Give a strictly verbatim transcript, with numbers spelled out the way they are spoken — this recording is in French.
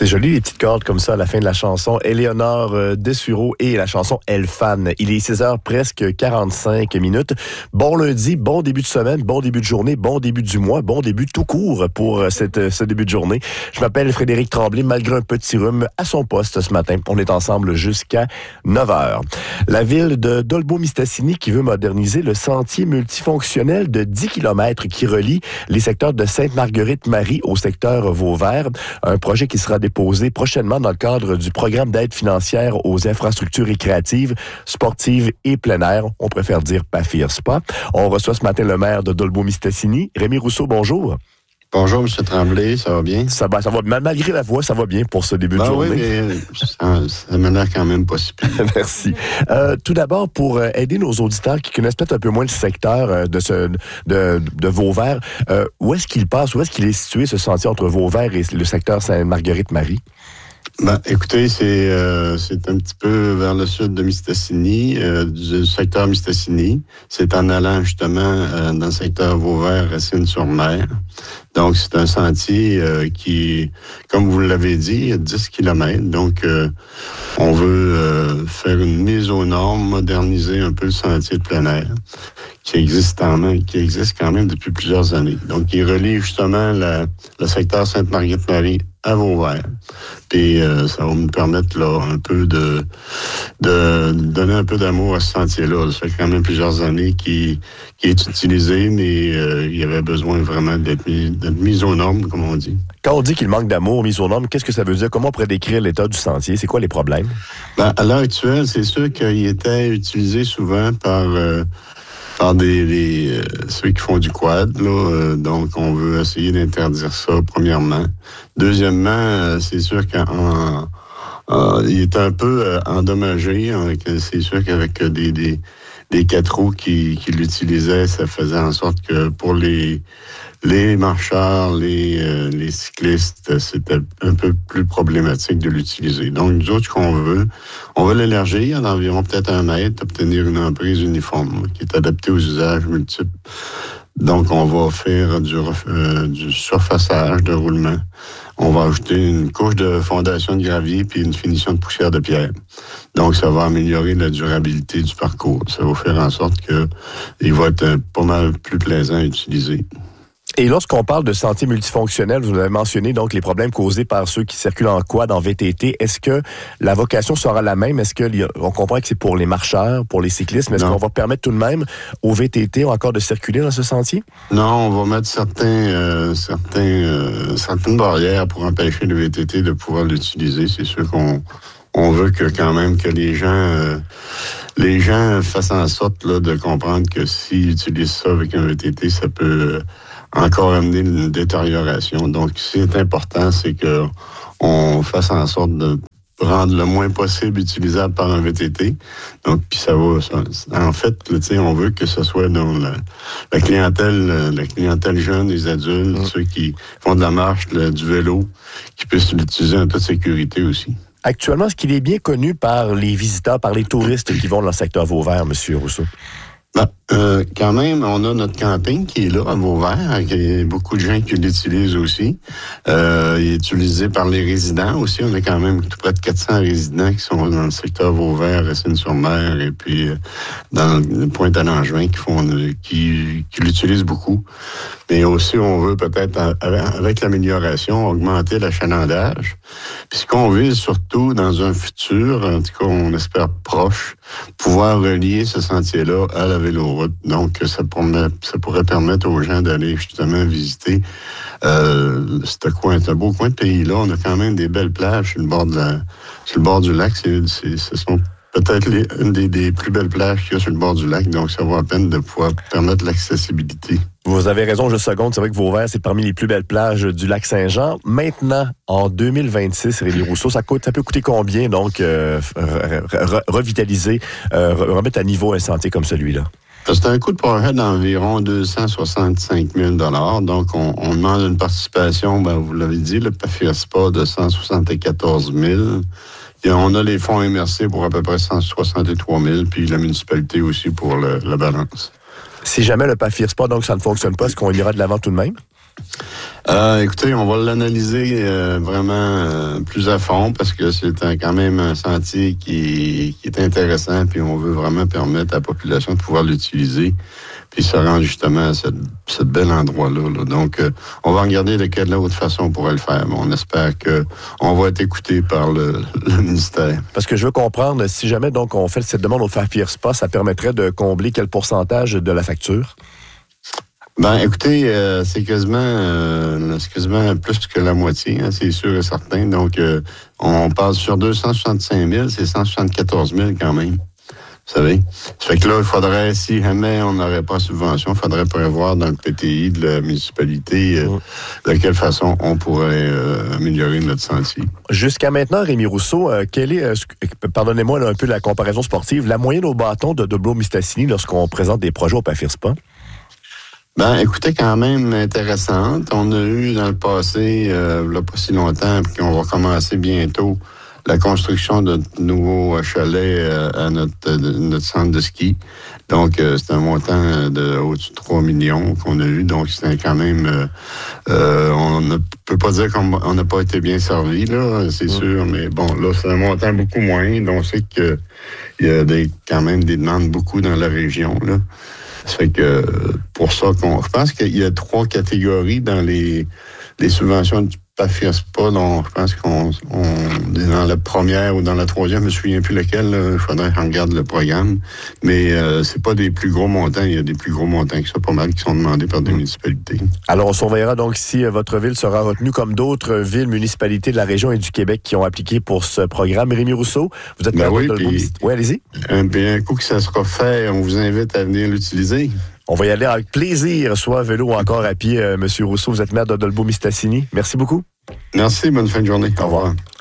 C'est joli, les petites cordes comme ça à la fin de la chanson. Éléonore euh, Dessureau et la chanson Elle Fan. Il est six heures presque quarante-cinq minutes. Bon lundi, bon début de semaine, bon début de journée, bon début du mois, bon début tout court pour euh, cette, ce début de journée. Je m'appelle Frédéric Tremblay, malgré un petit rhume à son poste ce matin. On est ensemble jusqu'à neuf heures. La ville de Dolbeau-Mistassini qui veut moderniser le sentier multifonctionnel de dix kilomètres qui relie les secteurs de Sainte-Marguerite-Marie au secteur Vauvert. Un projet qui sera déposé prochainement dans le cadre du programme d'aide financière aux infrastructures récréatives, sportives et plein air. On préfère dire P A F I R S P A. On reçoit ce matin le maire de Dolbeau-Mistassini. Rémi Rousseau, bonjour. Bonjour, M. Tremblay, ça va bien? Ça va, ça va. Malgré la voix, ça va bien pour ce début ben de journée. Oui, mais ça, ça m'a l'air quand même pas si pire. Merci. Euh, tout d'abord, pour aider nos auditeurs qui connaissent peut-être un peu moins le secteur de, ce, de, de Vauvert, euh, où est-ce qu'il passe, où est-ce qu'il est situé ce sentier entre Vauvert et le secteur Sainte-Marguerite-Marie? Ben, écoutez, c'est euh, c'est un petit peu vers le sud de Mistassini, euh, du secteur Mistassini. C'est en allant justement euh, dans le secteur Vauvert-Racine-sur-Mer. Donc, c'est un sentier euh, qui, comme vous l'avez dit, a dix kilomètres. Donc, euh, on veut euh, faire une mise aux normes, moderniser un peu le sentier de plein air qui existe quand même, qui existe quand même depuis plusieurs années. Donc, il relie justement la, le secteur Sainte-Marguerite-Marie à Vauvert. Puis euh, ça va me permettre là un peu de, de donner un peu d'amour à ce sentier-là. Ça fait quand même plusieurs années qu'il, qu'il est utilisé, mais euh, il y avait besoin vraiment d'être mis, d'être mis aux normes, comme on dit. Quand on dit qu'il manque d'amour, mis aux normes, qu'est-ce que ça veut dire? Comment on pourrait décrire l'état du sentier? C'est quoi les problèmes? Ben, à l'heure actuelle, c'est sûr qu'il était utilisé souvent par... Euh, par des, des euh, ceux qui font du quad, là, euh, donc on veut essayer d'interdire ça, premièrement. Deuxièmement, euh, c'est sûr qu'il euh, est un peu euh, endommagé. Hein, c'est sûr qu'avec des, des, des quatre roues qui, qui l'utilisaient, ça faisait en sorte que pour les les marcheurs, les, euh, les cyclistes, c'était un peu plus problématique de l'utiliser. Donc, nous autres, ce qu'on veut, on veut l'élargir d'environ peut-être un mètre, obtenir une emprise uniforme qui est adaptée aux usages multiples. Donc, on va faire du, euh, du surfaçage de roulement. On va ajouter une couche de fondation de gravier puis une finition de poussière de pierre. Donc, ça va améliorer la durabilité du parcours. Ça va faire en sorte que il va être pas mal plus plaisant à utiliser. Et lorsqu'on parle de sentier multifonctionnel, vous avez mentionné donc les problèmes causés par ceux qui circulent en quad, en V T T. Est-ce que la vocation sera la même? Est-ce que on comprend que c'est pour les marcheurs, pour les cyclistes, mais est-ce non. qu'on va permettre tout de même aux V T T encore de circuler dans ce sentier? Non, on va mettre certains, euh, certains, euh, certaines barrières pour empêcher le V T T de pouvoir l'utiliser. C'est sûr qu'on on veut que quand même que les gens, euh, les gens fassent en sorte là, de comprendre que s'ils utilisent ça avec un V T T, ça peut euh, encore amener une détérioration. Donc, ce qui est important, c'est que on fasse en sorte de rendre le moins possible utilisable par un V T T. Donc, puis ça va... Ça, en fait, tu sais, on veut que ce soit dans la, la clientèle, la clientèle jeune, les adultes, mmh. ceux qui font de la marche, le, du vélo, qui puissent l'utiliser en toute sécurité aussi. Actuellement, est-ce qu'il est bien connu par les visiteurs, par les touristes qui vont dans le secteur Vauvert, M. Rousseau? Ben, euh, quand même, on a notre camping qui est là, à Vauvert. Il y a beaucoup de gens qui l'utilisent aussi. Euh, il est utilisé par les résidents aussi. On a quand même tout près de quatre cents résidents qui sont dans le secteur Vauvert, Racine-sur-Mer et puis euh, dans le Pointe-à-Langevin qui font, qui, qui l'utilisent beaucoup. Mais aussi, on veut peut-être, avec l'amélioration, augmenter l'achalandage. Puis ce qu'on veut surtout dans un futur, en tout cas, on espère proche, pouvoir relier ce sentier-là à la véloroute. Donc, ça, pourrait, ça pourrait permettre aux gens d'aller justement visiter euh, ce coin, ce beau coin de pays-là. On a quand même des belles plages sur le bord, de la, sur le bord du lac. C'est, c'est, ce sont peut-être les, une des, des plus belles plages qu'il y a sur le bord du lac. Donc, ça vaut la peine de pouvoir permettre l'accessibilité. Vous avez raison, juste une seconde. C'est vrai que Vauvert, c'est parmi les plus belles plages du lac Saint-Jean. Maintenant, en deux mille vingt-six, Rémi Rousseau, ça coûte, ça peut coûter combien, donc, euh, re, re, revitaliser, euh, remettre à niveau un sentier comme celui-là? C'est un coût de projet d'environ deux cent soixante-cinq mille dollars. Donc, on, on demande une participation, ben, vous l'avez dit, le P A F I R S P A de cent soixante-quatorze mille. Et on a les fonds M R C pour à peu près cent soixante-trois mille, puis la municipalité aussi pour le, la balance. Si jamais le P A F I R S P A, donc ça ne fonctionne pas, est-ce qu'on ira de l'avant tout de même? Euh, écoutez, on va l'analyser euh, vraiment euh, plus à fond parce que c'est un, quand même un sentier qui, qui est intéressant, puis on veut vraiment permettre à la population de pouvoir l'utiliser, puis se rendre justement à cette, ce bel endroit-là. Là. Donc, euh, on va regarder de quelle autre façon on pourrait le faire, mais on espère que on va être écouté par le, le ministère. Parce que je veux comprendre, si jamais donc on fait cette demande au FAFIRSPA, ça permettrait de combler quel pourcentage de la facture? Ben, écoutez, euh, c'est quasiment, euh, c'est quasiment plus que la moitié, hein, c'est sûr et certain. Donc, euh, on passe sur deux cent soixante-cinq mille, c'est cent soixante-quatorze mille quand même. Vous savez? Ça fait que là, il faudrait, si jamais on n'aurait pas de subvention, il faudrait prévoir dans le P T I de la municipalité euh, de quelle façon on pourrait euh, améliorer notre sentier. Jusqu'à maintenant, Rémi Rousseau, euh, quelle est, euh, pardonnez-moi là, un peu la comparaison sportive, la moyenne au bâton de Doblo-Mistassini lorsqu'on présente des projets au FAFIRSPA? Ben, écoutez, quand même intéressante. On a eu dans le passé, euh, là, pas si longtemps, puis qu'on va commencer bientôt, la construction de nouveaux chalets euh, à notre, de, notre centre de ski. Donc, euh, c'est un montant de au-dessus de trois millions qu'on a eu. Donc, c'est quand même... Euh, euh, on ne peut pas dire qu'on n'a pas été bien servi, là, c'est mmh. sûr. Mais bon, là, c'est un montant beaucoup moins. Donc, on sait qu'il y a des, quand même des demandes beaucoup dans la région, là. Ça fait que pour ça qu'on. Je pense qu'il y a trois catégories dans les, les subventions du FAFIRSPA. Donc, je pense qu'on on est dans la première ou dans la troisième, je me souviens plus lequel. Il faudrait qu'on regarde le programme. Mais euh, c'est pas des plus gros montants. Il y a des plus gros montants que ça, pas mal, qui sont demandés par des municipalités. Alors, on surveillera donc si votre ville sera retenue comme d'autres villes, municipalités de la région et du Québec qui ont appliqué pour ce programme. Rémi Rousseau, vous êtes ben oui, de puis, oui, allez-y. Un, un coup que ça sera fait, on vous invite à venir l'utiliser. On va y aller avec plaisir, soit à vélo ou encore à pied. Euh, Monsieur Rousseau, vous êtes maire de Dolbeau-Mistassini. Merci beaucoup. Merci, bonne fin de journée. Au revoir. Au revoir.